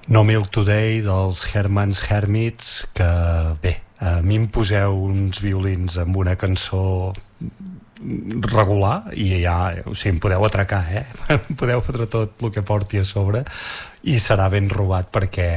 No Milk Today dels Herman's Hermits, que bé, a mi em poseu uns violins amb una cançó regular i ja, o sigui, em podeu atracar, em podeu fotre tot el que porti a sobre i serà ben robat, perquè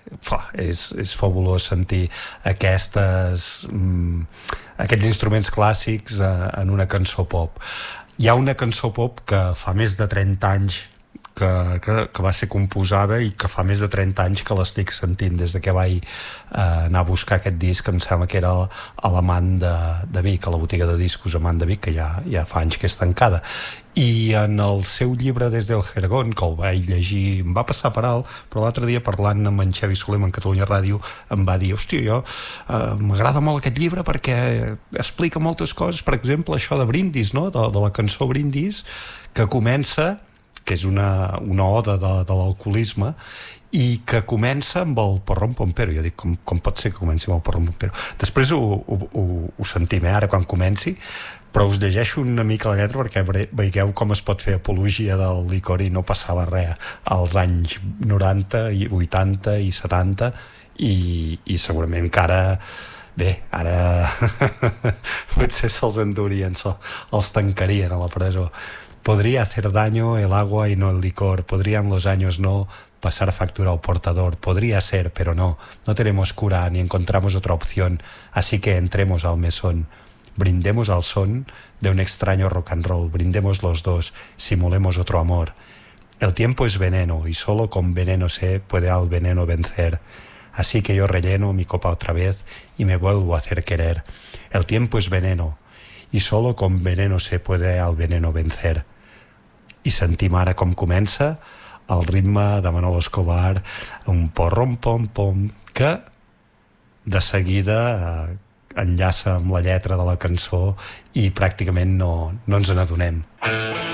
és fabulós sentir aquests instruments clàssics en una cançó pop. Hi ha una cançó pop que fa més de 30 anys que va ser composada i que fa més de 30 anys que l'estic sentint des de que vaig anar a buscar aquest disc, em sembla que era a l'Amant de Vic, a la botiga de discos Amant de Vic, que ja fa anys que és tancada, i en el seu llibre Des del Jergón, que el vaig llegir, em va passar per alt, però l'altre dia parlant amb en Xavi Soler en Catalunya Ràdio em va dir, hòstia, jo m'agrada molt aquest llibre perquè explica moltes coses, per exemple això de Brindis, no? de la cançó Brindis, que comença, que és una oda de l'alcoholisme, i que comença amb el Porrón Pompero. Jo dic, com pot ser que comenci amb el Porrón Pompero? Després ho sentim, ara quan comenci, però us llegeixo una mica la lletra perquè veieu com es pot fer apologia del licor i no passava res als anys 90 i 80 i 70 i segurament que ara bé, ara potser se'ls endurien, els tancarien a la presó. Podría hacer daño el agua y no el licor. Podrían los años no pasar factura al portador. Podría ser, pero no. No tenemos cura ni encontramos otra opción. Así que entremos al mesón. Brindemos al son de un extraño rock and roll. Brindemos los dos. Simulemos otro amor. El tiempo es veneno y solo con veneno se puede al veneno vencer. Así que yo relleno mi copa otra vez y me vuelvo a hacer querer. El tiempo es veneno y solo con veneno se puede al veneno vencer. I sentim ara com comença el ritme de Manolo Escobar, un porrom pom pom, que de seguida enllaça amb la lletra de la cançó i pràcticament no ens n'adonem.